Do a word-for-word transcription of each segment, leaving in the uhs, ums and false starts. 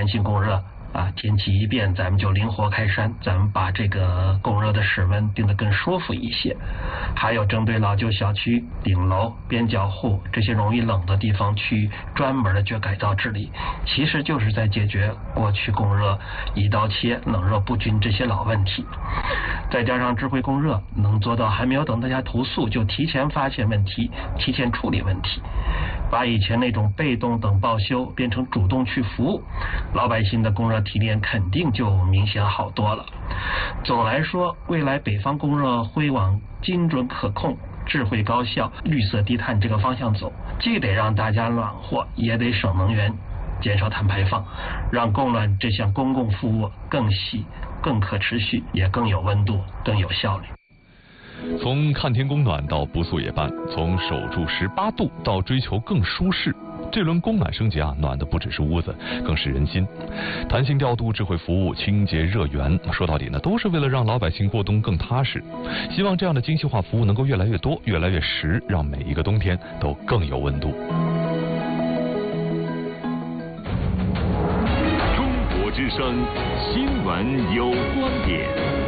弹性供热。啊，天气一变，咱们就灵活开山，咱们把这个供热的室温定得更舒服一些。还有针对老旧小区、顶楼、边角户这些容易冷的地方去专门的去改造治理，其实就是在解决过去供热一刀切、冷热不均这些老问题。再加上智慧供热，能做到还没有等大家投诉就提前发现问题，提前处理问题，把以前那种被动等报修变成主动去服务，老百姓的供热提炼肯定就明显好多了。总来说，未来北方供热会往精准可控、智慧高效、绿色低碳这个方向走，既得让大家暖和，也得省能源，减少碳排放，让供暖这项公共服务更细、更可持续，也更有温度、更有效率。 从看天供暖到不速也罢，从守住十八度到追求更舒适，这轮供暖升级啊，暖的不只是屋子，更是人心。弹性调度、智慧服务、清洁热源，说到底呢，都是为了让老百姓过冬更踏实。希望这样的精细化服务能够越来越多、越来越实，让每一个冬天都更有温度。 中国之声新闻有观点。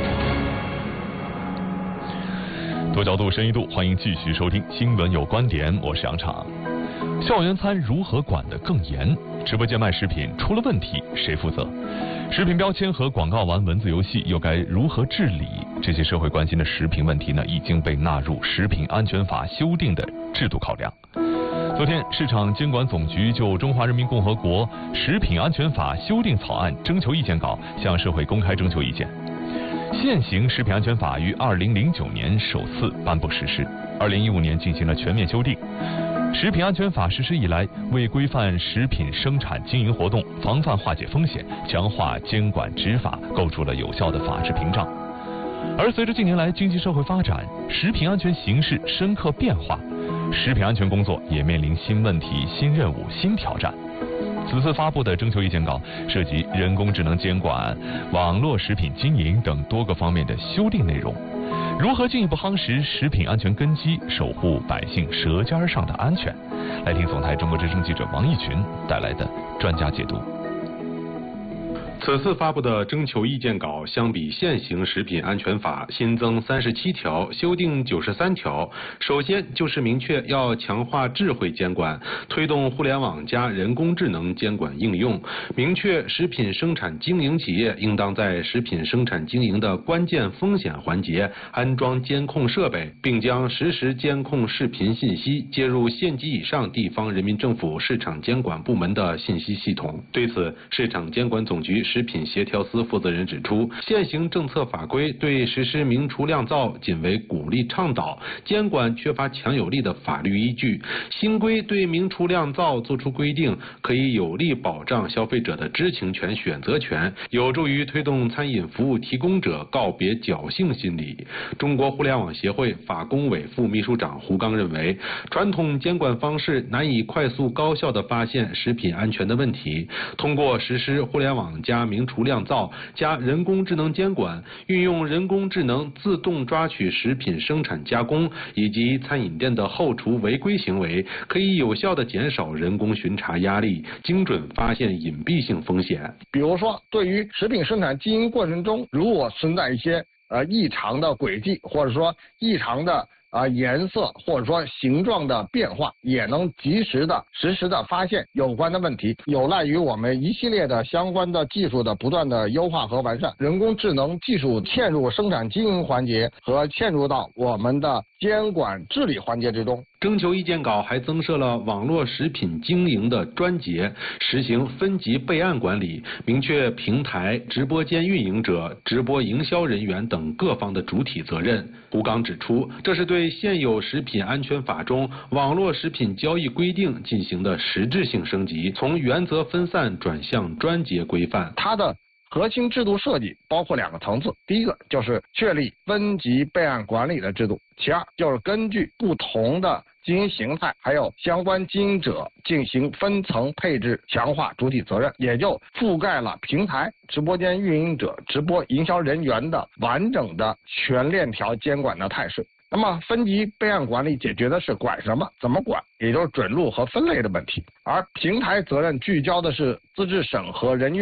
多角度、深一度，欢迎继续收听《新闻有观点》，我是杨畅。校园餐如何管得更严？直播间卖食品出了问题，谁负责？食品标签和广告玩文字游戏又该如何治理？这些社会关心的食品问题呢，已经被纳入《食品安全法》修订的制度考量。昨天，市场监管总局就《中华人民共和国食品安全法》修订草案征求意见稿向社会公开征求意见。现行食品安全法于二零零九年首次颁布实施，二零一五年进行了全面修订。食品安全法实施以来，为规范食品生产经营活动，防范化解风险，强化监管执法，构筑了有效的法治屏障。而随着近年来经济社会发展，食品安全形势深刻变化，食品安全工作也面临新问题、新任务、新挑战。此次发布的征求意见稿涉及人工智能监管、网络食品经营等多个方面的修订内容。如何进一步夯实食品安全根基，守护百姓舌尖上的安全？来听总台中国之声记者王义群带来的专家解读。 此次发布的征求意见稿相比现行食品安全法新增三十七条，修订九十三条。首先就是明确要强化智慧监管，推动互联网加人工智能监管应用，明确食品生产经营企业应当在食品生产经营的关键风险环节安装监控设备，并将实时监控视频信息接入县级以上地方人民政府市场监管部门的信息系统。对此，市场监管总局食品协调司负责人指出，现行政策法规对实施明厨亮灶仅为鼓励倡导，监管缺乏强有力的法律依据。新规对明厨亮灶作出规定，可以有力保障消费者的知情权、选择权，有助于推动餐饮服务提供者告别侥幸心理。中国互联网协会法工委副秘书长胡刚认为，传统监管方式难以快速高效地发现食品安全的问题，通过实施互联网加明厨亮灶加人工智能监管，运用人工智能自动抓取食品生产加工以及餐饮店的后厨违规行为，可以有效地减少人工巡查压力，精准发现隐蔽性风险。 比如说，对于食品生产经营过程中，如果存在一些呃异常的轨迹，或者说异常的啊、呃，颜色或者说形状的变化，也能及时的、实时的发现有关的问题，有赖于我们一系列的相关的技术的不断的优化和完善。人工智能技术嵌入生产经营环节和嵌入到我们的监管治理环节之中。 征求意见稿还增设了网络食品经营的专节，实行分级备案管理，明确平台、直播间运营者、直播营销人员等各方的主体责任。胡刚指出，这是对现有食品安全法中网络食品交易规定进行的实质性升级，从原则分散转向专节规范。 它的核心制度设计包括两个层次，第一个就是确立分级备案管理的制度，其二就是根据不同的经营形态还有相关经营者进行分层配置，强化主体责任，也就覆盖了平台、直播间运营者、直播营销人员的完整的全链条监管的态势。那么分级备案管理解决的是管什么、怎么管，也就是准入和分类的问题，而平台责任聚焦的是资质审核人员